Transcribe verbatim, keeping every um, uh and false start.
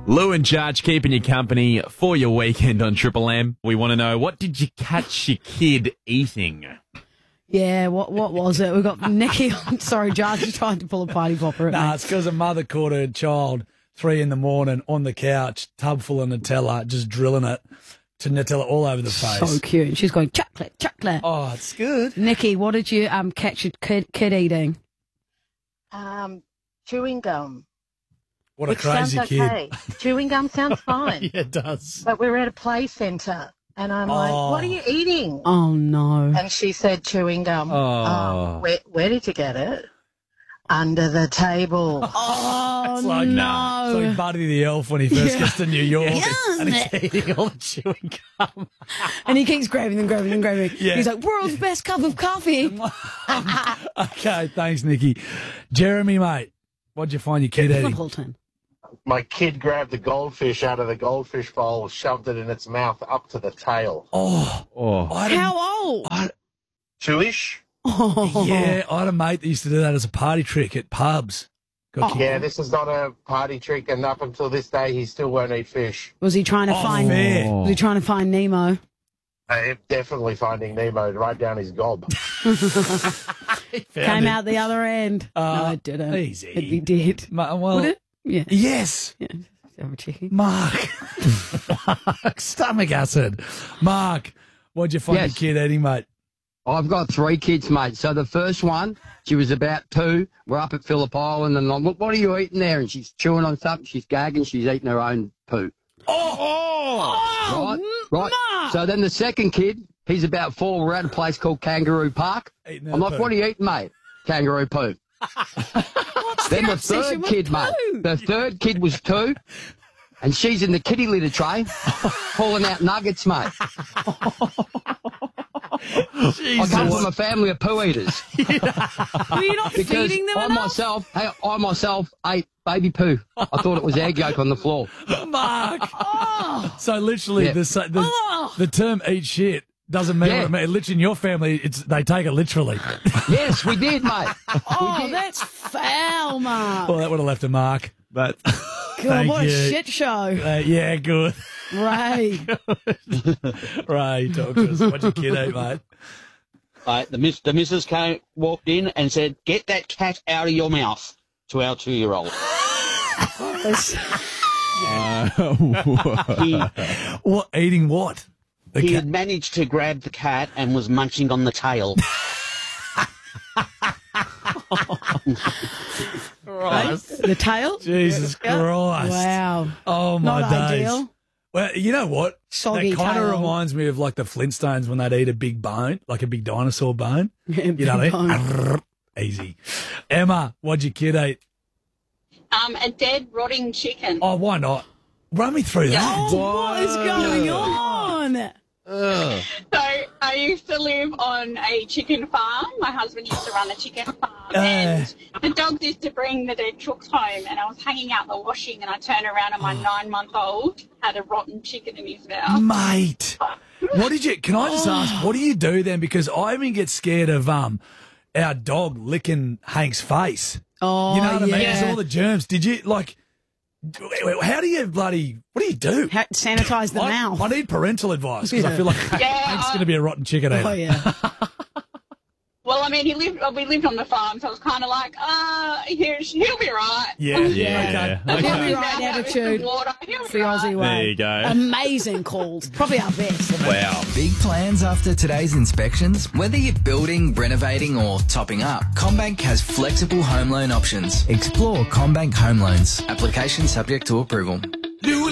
Lou and Judge keeping you company for your weekend on Triple M. We want to know, what did you catch your kid eating? Yeah, what what was it? We've got Nikki. Sorry, Judge is trying to pull a party popper at Nah, me. it's because a mother caught her child three in the morning on the couch, tub full of Nutella, just drilling it to Nutella all over the face. So cute. She's going, chocolate, chocolate. Oh, it's good. Nikki, what did you um catch your kid, kid eating? Um, chewing gum. What a Which crazy sounds kid. okay. Chewing gum sounds fine. Yeah, it does. But we were at a play centre, and I'm like, Oh. what are you eating? Oh, no. And she said chewing gum. Oh. where, where did you get it? Under the table. Oh, It's like, no. It's like Buddy the Elf when he first Yeah. gets to New York Yeah. and he's eating all the chewing gum. And he keeps grabbing them, grabbing them, grabbing them. Yeah. He's like, world's best cup of coffee. Okay, thanks, Nikki. Jeremy, mate, what'd you find your kid eating? Littleton. My kid grabbed the goldfish out of the goldfish bowl, shoved it in its mouth up to the tail. Oh, Oh. I had a- How old? Two-ish? Oh. yeah, I had a mate that used to do that as a party trick at pubs. Got kicked. Yeah, this is not a party trick, and up until this day, he still won't eat fish. Was he trying to Oh, find? fair. Was he trying to find Nemo? Uh, definitely finding Nemo right down his gob. Found Came it. out the other end. Uh, no, it didn't. easy. It'd be dead. Ma- well, Would it? Yeah. Yes. Yeah. Have a chicken. Mark. Mark. Stomach acid. Mark, what'd you find Yes. your kid eating, mate? I've got three kids, mate. So the first one, she was about two. We're up at Phillip Island, and I'm, what are you eating there? And she's chewing on something. She's gagging. She's eating her own poo. Oh, Right, right. Mark. So then the second kid, he's about four. We're at a place called Kangaroo Park. Eating her I'm like, poo. what are you eating, mate? Kangaroo poo. Then the obsession third with kid, mate. poo? The third kid was two, and she's in the kitty litter tray, pulling out nuggets, mate. I come from a family of poo eaters. Were you not Because feeding them I enough? myself, hey, I myself ate baby poo. I thought it was egg yolk on the floor. Mark. Oh, So literally, Yeah. the, sa- the, Oh. the term eat shit doesn't mean Yeah. what it means. Literally, in your family, it's they take it literally. Yes, we did, mate. oh, that's foul, Mark. Well, that would have left a mark. But God, thank what you. a shit show. Uh, yeah, good. Ray. Ray, talk to us. What'd your kid eat, mate? Uh, the, miss, the missus came, walked in and said, "Get that cat out of your mouth," to our two-year-old. he, What eating what? The he cat. had managed to grab the cat and was munching on the tail. The tail? Jesus Christ. Wow. Oh my Not days. ideal. Well, you know what? Soggy that kind of tail. reminds me of like the Flintstones when they'd eat a big bone, like a big dinosaur bone. Yeah, You know big what I mean? Easy. Emma, what'd your kid eat? Um, a dead rotting chicken. Oh, why not? Run me through that. Oh, what is going on? So I used to live on a chicken farm. My husband used to run a chicken farm, Uh. and the dogs used to bring the dead chooks home. And I was hanging out the washing, and I turned around, and my nine-month-old had a rotten chicken in his mouth. Mate, what did you, can I just Oh. ask, what do you do then? Because I even get scared of um our dog licking Hank's face. Oh, You know what I mean? yeah. It's all the germs. Did you, like, how do you bloody, what do you do? Ha- sanitize the I, mouth. I need parental advice because I Yeah. feel like Yeah, Hank's I- going to be a rotten chicken eater. Oh, yeah. Well, I mean, he lived. We lived on the farm, so I was kind of like, uh, he'll, he'll be right. Yeah, Yeah. Okay. He'll okay. be right attitude. Water. He'll It's be the right. Aussie way. There you go. Amazing calls. Probably our best. wow. Big plans after today's inspections? Whether you're building, renovating or topping up, CommBank has flexible home loan options. Explore CommBank Home Loans. Application subject to approval.